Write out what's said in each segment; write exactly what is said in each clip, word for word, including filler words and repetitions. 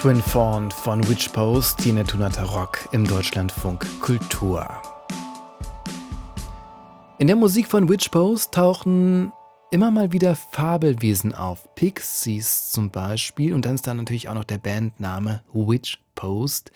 Twin Fawn von Witch Post, hier in der Tunata Rock im Deutschlandfunk Kultur. In der Musik von Witch Post tauchen immer mal wieder Fabelwesen auf. Pixies zum Beispiel. Und dann ist da natürlich auch noch der Bandname Witch Post.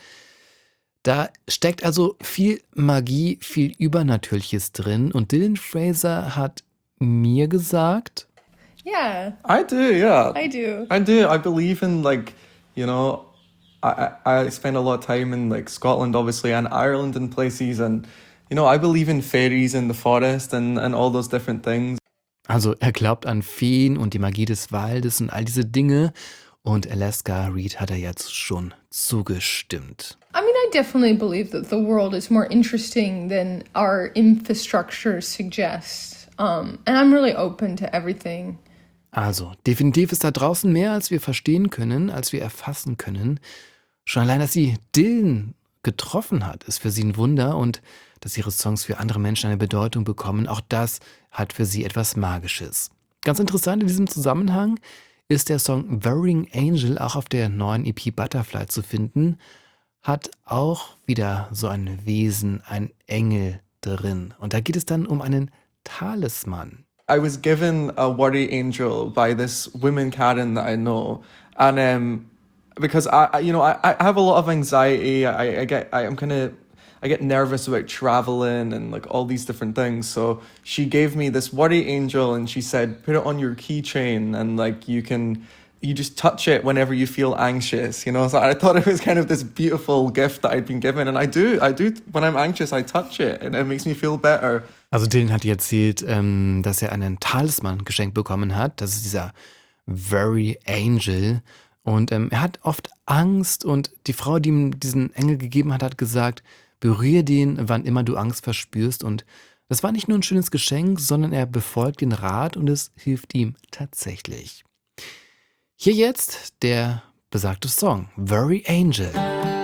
Da steckt also viel Magie, viel Übernatürliches drin. Und Dylan Fraser hat mir gesagt, Yeah, I do, yeah. I do. I do. I believe in, like, you know, I, I I spend a lot of time in, like, Scotland, obviously, and Ireland and places, and, you know, I believe in fairies in the forest and, and all those different things. also er glaubt an Feen und die Magie des Waldes und all diese Dinge. Und Alaska Reed hat er jetzt schon zugestimmt. I mean, I definitely believe that the world is more interesting than our infrastructure suggests. Um, and I'm really open to everything. Also, definitiv ist da draußen mehr, als wir verstehen können, als wir erfassen können. Schon allein, dass sie Dylan getroffen hat, ist für sie ein Wunder und dass ihre Songs für andere Menschen eine Bedeutung bekommen, auch das hat für sie etwas Magisches. Ganz interessant in diesem Zusammenhang ist der Song Varying Angel auch auf der neuen E P Butterfly zu finden, hat auch wieder so ein Wesen, ein Engel drin. Und da geht es dann um einen Talisman. I was given a worry angel by this woman, Karen, that I know. And, um, because I, I you know, I, I have a lot of anxiety. I, I get, I, I'm kind of, I get nervous about traveling and like all these different things. So she gave me this worry angel and she said, put it on your keychain and like you can, you just touch it whenever you feel anxious, you know? So I thought it was kind of this beautiful gift that I'd been given. And I do, I do, when I'm anxious, I touch it and it makes me feel better. Also Dylan hat ihr erzählt, ähm, dass er einen Talisman geschenkt bekommen hat. Das ist dieser Very Angel. Und ähm, er hat oft Angst und die Frau, die ihm diesen Engel gegeben hat, hat gesagt, berühre den, wann immer du Angst verspürst. Und das war nicht nur ein schönes Geschenk, sondern er befolgt den Rat und es hilft ihm tatsächlich. Hier jetzt der besagte Song, Very Angel.